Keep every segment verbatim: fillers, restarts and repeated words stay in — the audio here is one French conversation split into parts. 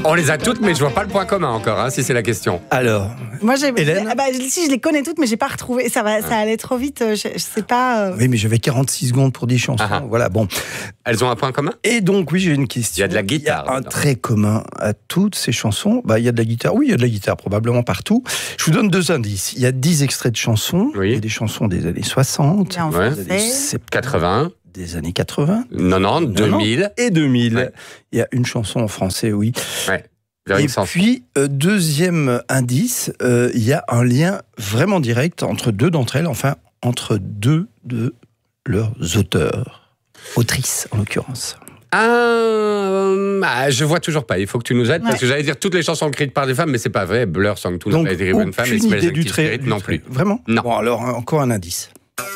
On les a toutes, mais je vois pas le point commun encore, hein, si c'est la question. Alors, Moi, j'ai, Hélène ah bah, si je les connais toutes, mais j'ai pas retrouvé. Ça va, ça allait trop vite. Je, je sais pas. euh. oui, mais j'avais quarante-six secondes pour dix chansons. Ah ah. Voilà, bon. Elles ont un point commun? Et donc, oui, j'ai une question. Il y a de la guitare, Il y a un dedans. trait commun à toutes ces chansons. Bah, il y a de la guitare. Oui, il y a de la guitare, probablement partout. Je vous donne deux indices. Il y a dix extraits de chansons. Oui. Il y a des chansons des années soixante, Bien en Ouais. des années français. septante, quatre-vingts, des années quatre-vingts. quatre-vingt-dix, deux mille. Et deux mille. Ouais. Il y a une chanson en français, oui. Ouais. Et Véronique Sanson. puis, euh, deuxième indice, euh, il y a un lien vraiment direct entre deux d'entre elles, enfin, entre deux de leurs auteurs. Autrices, en l'occurrence. Ah, euh, ah, je vois toujours pas. Il faut que tu nous aides, parce Ouais. que j'allais dire toutes les chansons écrites par des femmes, mais c'est pas vrai. Blur, Song two n'a Donc, pas été écrit par une femme, et aucune Smells idée Like du Teen trait. Spirit du non trait. plus. Vraiment Non. Bon, alors, encore un indice.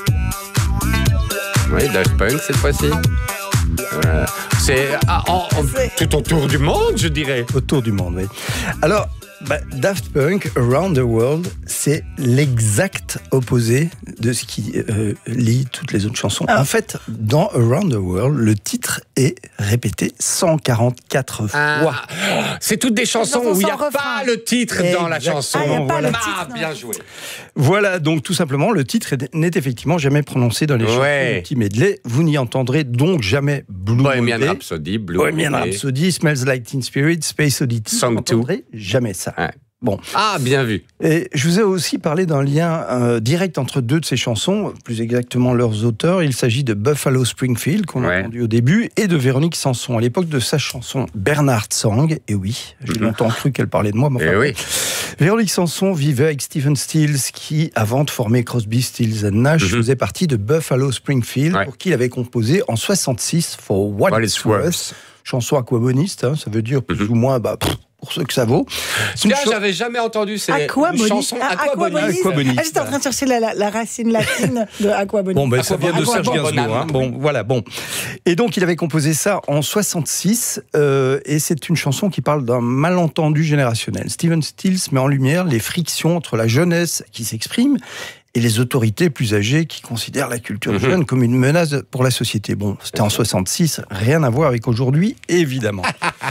Oui, Daft Punk cette fois-ci. Euh, c'est ah, en- en- tout autour du monde, je dirais. Autour du monde, oui. Alors, bah, Daft Punk, Around the World, c'est l'exact opposé de ce qui euh, lie toutes les autres chansons. Ah. En fait, dans Around the World, le titre est répété cent quarante-quatre Ah, fois. c'est toutes des chansons chansons où il n'y a sans refrain. pas le titre dans la Exactement. chanson. Ah, il y a pas voilà. le Ah, titre. non. bien joué. Voilà, donc tout simplement, le titre est- n'est effectivement jamais prononcé dans les Ouais. chansons du petit medley. Vous n'y entendrez donc jamais Blue Bohemian Monday, Rhapsody, Blue Bohemian Monday. Rhapsody, Smells Like Teen Spirit, Space Oddity. Song Vous n'entendrez jamais ça. Ouais. Bon. Ah, bien vu. Et je vous ai aussi parlé d'un lien euh, direct entre deux de ces chansons, plus exactement leurs auteurs. Il s'agit de Buffalo Springfield, qu'on a Ouais. entendu au début, et de Véronique Sanson. À l'époque de sa chanson Bernard Song, et oui, j'ai Mhm. longtemps cru qu'elle parlait de moi, mais Eh enfin, oui. Véronique Sanson vivait avec Stephen Stills, qui, avant de former Crosby, Stills and Nash, Mhm. faisait partie de Buffalo Springfield, Ouais. pour qui il avait composé en soixante-six For What, What It's It's Worth. Worth. Chanson aquaboniste, hein, ça veut dire plus Mhm. ou moins, bah, pff, pour ce que ça vaut. C'est une Tiens, cha- j'avais jamais entendu ces Aquabonis. une chanson Ah, Aquabonis. Aquabonis. Aquabonis. Ah, j'étais en train de chercher la, la- la racine latine de Aquabonis. Bon, ben, ça vient de Serge Aquabonam. Gainsbourg. Hein. Bon, voilà, bon. Et donc, il avait composé ça en soixante-six, euh, et c'est une chanson qui parle d'un malentendu générationnel. Stephen Stills met en lumière les frictions entre la jeunesse qui s'exprime et les autorités plus âgées qui considèrent la culture Mhm. jeune comme une menace pour la société. Bon, c'était en soixante-six, rien à voir avec aujourd'hui, évidemment.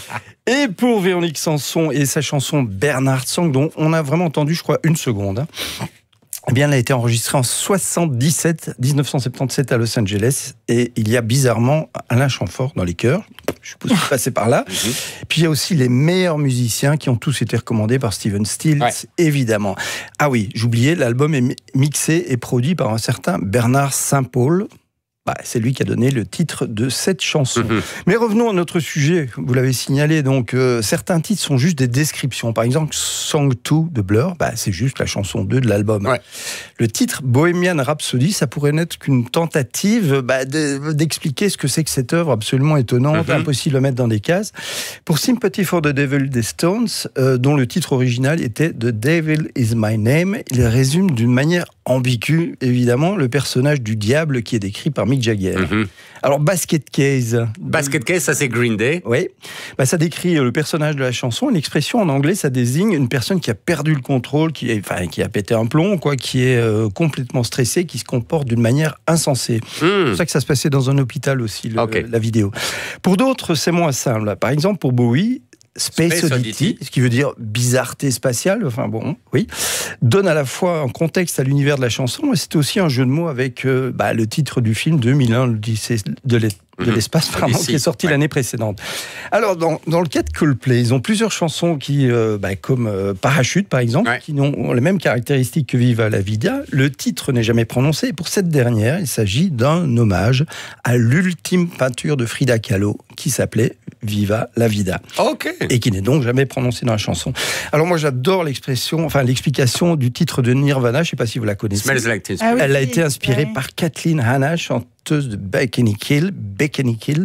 Et pour Véronique Sanson et sa chanson Bernard Song, dont on a vraiment entendu, je crois, une seconde, hein, eh bien, elle a été enregistrée en soixante-dix-sept, dix-neuf cent soixante-dix-sept à Los Angeles, et il y a bizarrement Alain Chamfort dans les chœurs. Je suppose qu'il est passé par là. Mhm. Puis il y a aussi les meilleurs musiciens qui ont tous été recommandés par Stephen Stills, Ouais. évidemment. Ah oui, j'oubliais, l'album est mi- mixé et produit par un certain Bernard Saint-Paul. Bah, c'est lui qui a donné le titre de cette chanson. Mhm. Mais revenons à notre sujet, vous l'avez signalé, donc euh, certains titres sont juste des descriptions. Par exemple, Song two de Blur, bah, c'est juste la chanson deux de l'album. Ouais. Le titre Bohemian Rhapsody, ça pourrait n'être qu'une tentative bah, de- d'expliquer ce que c'est que cette œuvre absolument étonnante, Mhm. impossible à mettre dans des cases. Pour Sympathy for the Devil des Stones, euh, dont le titre original était The Devil is My Name, il résume d'une manière ambiguë, évidemment, le personnage du diable qui est décrit par Mick Jagger. Mhm. Alors, Basket Case. Basket Case, ça c'est Green Day. Oui, bah, ça décrit le personnage de la chanson. Une expression en anglais, ça désigne une personne qui a perdu le contrôle, qui, est, enfin, qui a pété un plomb, quoi, qui est euh, complètement stressée, qui se comporte d'une manière insensée. C'est Hmm. pour ça que ça se passait dans un hôpital aussi, le- Ok. la vidéo. Pour d'autres, c'est moins simple. Par exemple, pour Bowie, Space, Space Oddity, Oddity. ce qui veut dire bizarreté spatiale, enfin bon, oui, donne à la fois un contexte à l'univers de la chanson, et c'est aussi un jeu de mots avec euh, bah, le titre du film deux mille un, l'Odyssée de l'E- de Mhm. l'espace, pardon, Odyssey, qui est sorti ouais. l'année précédente. Alors, dans, dans le cas de Coldplay, ils ont plusieurs chansons qui, euh, bah, comme euh, Parachute, par exemple, Ouais. qui ont, ont les mêmes caractéristiques que Viva la Vida. Le titre n'est jamais prononcé. Et pour cette dernière, il s'agit d'un hommage à l'ultime peinture de Frida Kahlo, qui s'appelait Viva la Vida, Ok. et qui n'est donc jamais prononcée dans la chanson. Alors moi, j'adore l'expression, enfin l'explication du titre de Nirvana. Je ne sais pas si vous la connaissez. Smells Like Teen Ah Spirit. oui. Elle a été inspirée Ouais. par Kathleen Hanna, chanteuse de Bikini Kill. Bikini Kill.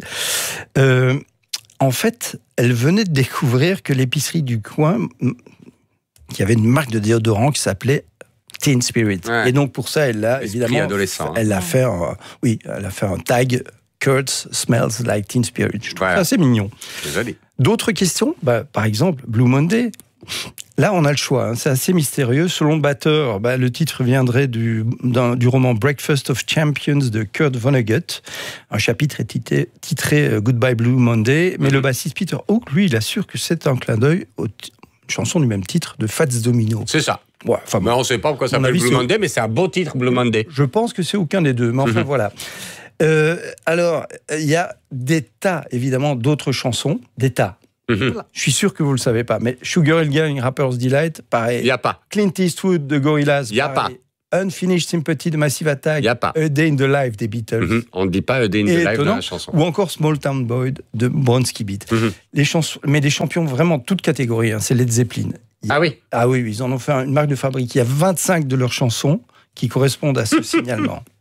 Euh, en fait, elle venait de découvrir que l'épicerie du coin, mm, qu'il y avait une marque de déodorant qui s'appelait Teen Spirit. Ouais. Et donc pour ça, elle a Esprit évidemment, adolescent, hein. elle a fait, un, oui, elle a fait un tag. Kurtz smells like Teen Spirit. Je trouve Ouais. ça assez mignon. C'est joli. D'autres questions, bah, par exemple, Blue Monday. Là, on a le choix. Hein. C'est assez mystérieux. Selon le batteur, bah, le titre viendrait du, d'un, du roman Breakfast of Champions de Kurt Vonnegut. Un chapitre est titré, titré Goodbye Blue Monday. Mais mm-hmm. le bassiste Peter Hook, lui, il assure que c'est un clin d'œil aux t- chansons du même titre de Fats Domino. C'est ça. Ouais, enfin, mais on ne sait pas pourquoi ça s'appelle Blue Monday, mais c'est un beau titre, Blue Monday. Je pense que c'est aucun des deux. Mais enfin, mm-hmm. voilà. Euh, alors, il y a des tas, évidemment, d'autres chansons. Des tas. Mm-hmm. Je suis sûr que vous ne le savez pas, mais Sugar Hill Gang, Rapper's Delight, pareil. Il n'y a pas. Clint Eastwood de Gorillaz, il n'y a pareil. pas. Unfinished Sympathy de Massive Attack, il n'y a pas. A Day in the Life des Beatles. Mm-hmm. On ne dit pas A Day in the Et Life étonnant, dans la chanson. Ou encore Small Town Boy de Bronski Beat. Mm-hmm. Les chansons, mais des champions vraiment toutes catégories, hein, c'est Led Zeppelin. Ah oui. Ah oui, ils en ont fait une marque de fabrique. Il y a vingt-cinq de leurs chansons qui correspondent à ce signalement.